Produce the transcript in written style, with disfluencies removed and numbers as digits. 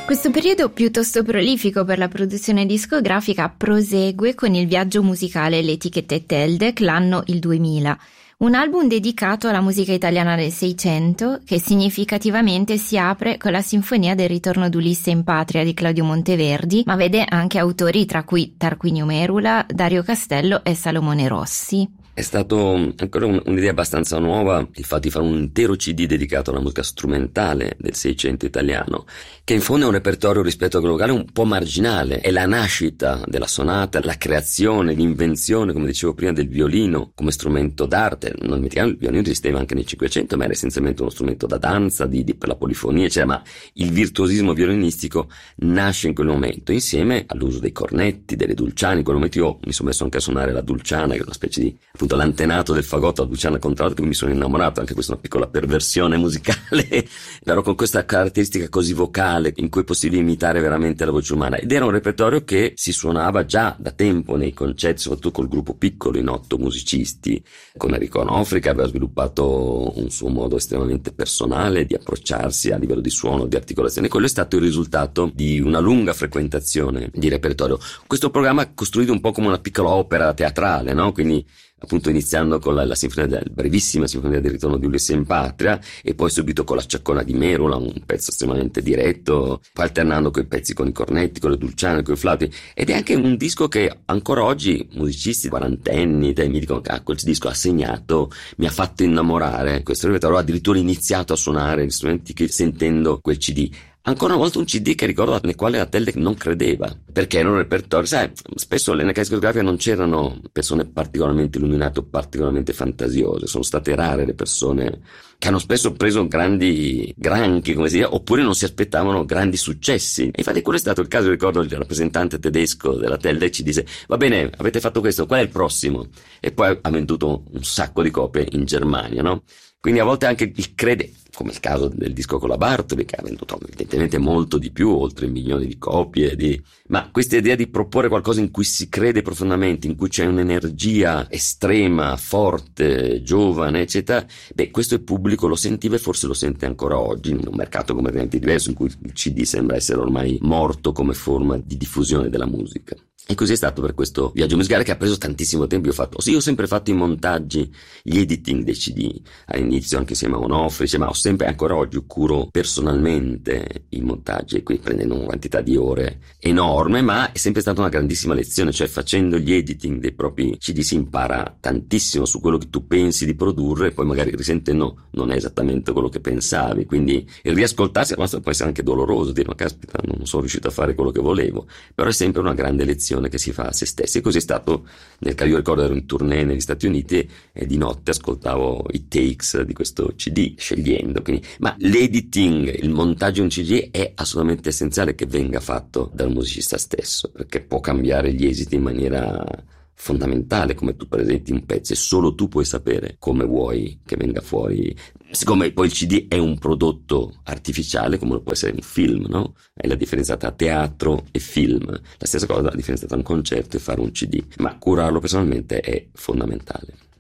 Questo periodo piuttosto prolifico per la produzione discografica prosegue con il viaggio musicale L'Etichetta Teldec, l'anno il 2000. Un album dedicato alla musica italiana del Seicento che significativamente si apre con la Sinfonia del ritorno d'Ulisse in patria di Claudio Monteverdi, ma vede anche autori tra cui Tarquinio Merula, Dario Castello e Salomone Rossi. È stato ancora un'idea abbastanza nuova il fatto di fare un intero CD dedicato alla musica strumentale del Seicento italiano, che in fondo è un repertorio rispetto a quello locale un po' marginale. È la nascita della sonata, la creazione, l'invenzione, come dicevo prima, del violino come strumento d'arte. Non dimentichiamo, il violino esisteva anche nel Cinquecento, ma era essenzialmente uno strumento da danza, per la polifonia, eccetera. Ma il virtuosismo violinistico nasce in quel momento, insieme all'uso dei cornetti, delle dulciane. In quel momento io mi sono messo anche a suonare la dulciana, che è una specie di l'antenato del fagotto a dulciana contralto, che mi sono innamorato. Anche questa è una piccola perversione musicale, però con questa caratteristica così vocale in cui è possibile imitare veramente la voce umana. Ed era un repertorio che si suonava già da tempo nei concerti, soprattutto col gruppo piccolo in 8 musicisti, con Enrico Onofri, che aveva sviluppato un suo modo estremamente personale di approcciarsi a livello di suono, di articolazione. Quello è stato il risultato di una lunga frequentazione di repertorio. Questo programma è costruito un po' come una piccola opera teatrale, no? Quindi appunto iniziando con la sinfonia brevissima sinfonia del ritorno di Ulisse in patria, e poi subito con la Ciaccona di Merula, un pezzo estremamente diretto, poi alternando quei pezzi con i cornetti, con le dulciane, con i flauti. Ed è anche un disco che ancora oggi musicisti quarantenni mi dicono che quel disco ha segnato, mi ha fatto innamorare. Questo repertorio, ho addirittura iniziato a suonare gli strumenti che sentendo quel CD. Ancora una volta un CD che ricordo nel quale la Teldec non credeva, perché era un repertorio, sai, spesso nella casa discografica non c'erano persone particolarmente illuminate o particolarmente fantasiose, sono state rare le persone che hanno spesso preso grandi granchi, come si dice, oppure non si aspettavano grandi successi. E infatti quello è stato il caso. Ricordo il rappresentante tedesco della Teldec ci disse: va bene, avete fatto questo, qual è il prossimo? E poi ha venduto un sacco di copie in Germania, no? Quindi a volte anche il crede, come il caso del disco con la Bartoli, che ha venduto evidentemente molto di più, oltre 1 milione di copie, ma questa idea di proporre qualcosa in cui si crede profondamente, in cui c'è un'energia estrema, forte, giovane, eccetera, questo il pubblico lo sentiva e forse lo sente ancora oggi, in un mercato completamente diverso, in cui il CD sembra essere ormai morto come forma di diffusione della musica. E così è stato per questo viaggio musicale, che ha preso tantissimo tempo. Io ho sempre fatto i montaggi, gli editing dei CD, all'inizio anche insieme a Onofri, ma ho sempre, ancora oggi, curo personalmente i montaggi, e qui prendendo una quantità di ore enorme, ma è sempre stata una grandissima lezione. Cioè, facendo gli editing dei propri CD si impara tantissimo su quello che tu pensi di produrre, e poi magari risentendo non è esattamente quello che pensavi, quindi il riascoltarsi può essere anche doloroso, dire: ma caspita, non sono riuscito a fare quello che volevo, però è sempre una grande lezione che si fa a se stessi. E così è stato nel caso. Io ricordo, ero in tournée negli Stati Uniti e di notte ascoltavo i takes di questo CD scegliendo, quindi, ma l'editing, il montaggio di un CD è assolutamente essenziale che venga fatto dal musicista stesso, perché può cambiare gli esiti in maniera fondamentale. Come tu presenti un pezzo e solo tu puoi sapere come vuoi che venga fuori. Siccome poi il CD è un prodotto artificiale, come lo può essere un film, no? È la differenza tra teatro e film. La stessa cosa, la differenza tra un concerto e fare un CD. Ma curarlo personalmente è fondamentale.